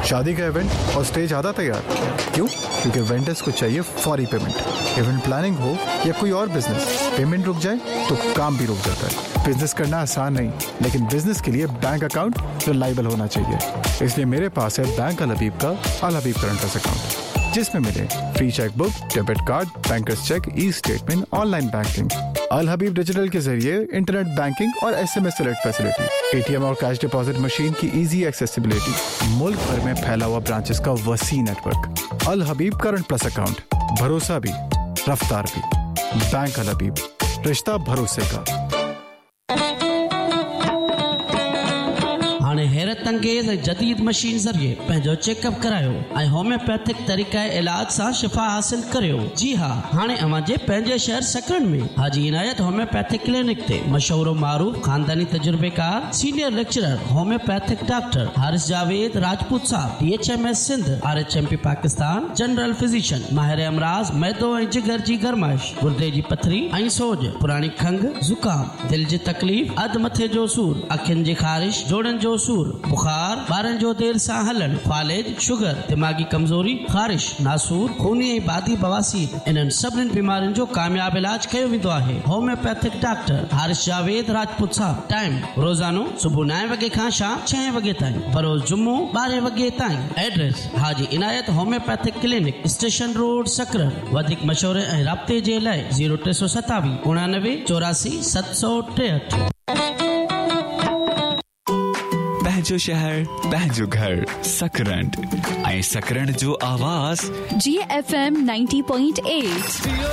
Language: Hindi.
शादी का इवेंट और स्टेज आधा तैयार। क्यों? क्योंकि वेंडर्स को चाहिए फौरी पेमेंट। इवेंट प्लानिंग हो या कोई और बिजनेस, पेमेंट रुक जाए तो काम भी रुक जाता है। बिजनेस करना आसान नहीं, लेकिन बिजनेस के लिए बैंक अकाउंट रिलायबल होना चाहिए। इसलिए मेरे पास है बैंक अल हबीब का अल हबीब करंट अकाउंट, जिसमें मिले free chequebook, debit card, bankers check, e statement, online banking. अल हबीब डिजिटल के जरिए इंटरनेट बैंकिंग और SMS अलर्ट फैसिलिटी, ATM और कैश डिपॉजिट मशीन की इजी एक्सेसिबिलिटी, मुल्क भर में फैला हुआ ब्रांचेस का वसी नेटवर्क। अल हबीब करंट प्लस अकाउंट, भरोसा भी रफ्तार भी। बैंक अल हबीब, रिश्ता भरोसे का। हैरत अंगेज जदीद मशीन जरिए पंहिंजो चेकअप करायो ऐं होम्योपैथिक तरीक़े इलाज सां शिफ़ा हासिल करियो। जी हाँ, हाणे अवांजे पंहिंजे शहर सकरन में हाजी इनायत होम्योपैथिक क्लिनिक ते मशहूर मारूफ खानदानी तजुर्बेकार senior lecturer homeopathic doctor Haris Javed Rajput साहब, DHMS Sindh, RHMP Pakistan, general physician, माहिर अमराज मैदो ऐं जिगर जी गरमाइश, गुर्दे जी पथरी ऐं सोज, पुरानी खंघ, जुकाम, दिल जी तकलीफ़, अध मथे जो सूर, अखियुनि जी ख़ारिश, जोड़नि जो सूर, बुखार, ॿारनि जो देर सां हलण, फालेज, शुगर, दिमागी कमजोरी, ख़ारिश, नासूर, खूनी ऐं बादी बवासीर, इन्हनि सभिनी बीमारियुनि जो कामयाब इलाज कयो वेंदो आहे। होम्योपैथिक डॉक्टर हारिस जावेद राजपूत साहब। टाइम रोज़ानो सुबुह 9 वॻे खां शाम 6 वॻे ताईं, बरोज़ जुम्मो 12 वॻे ताईं। एड्रेस हाजी इनायत होम्योपैथिक क्लिनिक, स्टेशन रोड, सकरन। वधीक मशवरे ऐं राब्ते जे लाइ 0327 89 84 763। पंहिंजो शहर, पंहिंजो घर, सकरंड ऐं सकरंड जो आवाज़ GFM 90.8।